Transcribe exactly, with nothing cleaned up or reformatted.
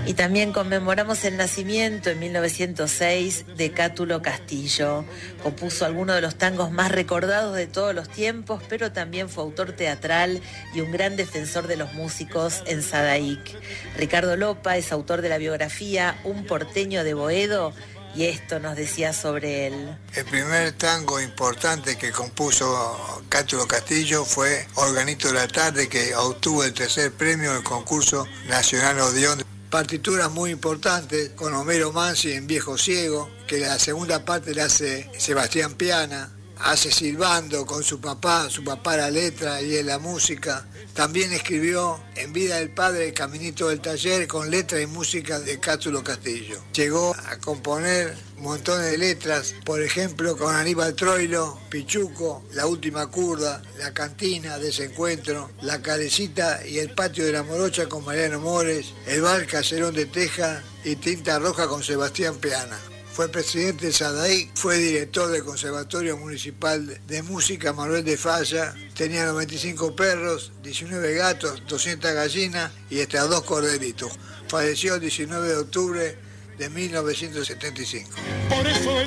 Y también conmemoramos el nacimiento en mil novecientos seis de Cátulo Castillo. Compuso algunos de los tangos más recordados de todos los tiempos, pero también fue autor teatral y un gran defensor de los músicos en Sadaic. Ricardo Lopa es autor de la biografía Un porteño de Boedo, y esto nos decía sobre él. El primer tango importante que compuso Cátulo Castillo fue Organito de la Tarde, que obtuvo el tercer premio del concurso nacional Odeón. Partituras muy importantes con Homero Mansi en Viejo Ciego, que la segunda parte la hace Sebastián Piana, hace Silbando con su papá, su papá la letra y él la música. También escribió En Vida del Padre, Caminito del Taller, con letra y música de Cátulo Castillo. Llegó a componer montones de letras, por ejemplo con Aníbal Troilo, Pichuco, La Última Curda, La Cantina, Desencuentro, La Carecita y El Patio de la Morocha con Mariano Mores, El Bar Caserón de Teja y Tinta Roja con Sebastián Piana. Fue presidente de Sadaic, fue director del Conservatorio Municipal de Música Manuel de Falla, tenía noventa y cinco perros, diecinueve gatos, doscientas gallinas y hasta dos corderitos. Falleció el diecinueve de octubre de mil novecientos setenta y cinco. Por eso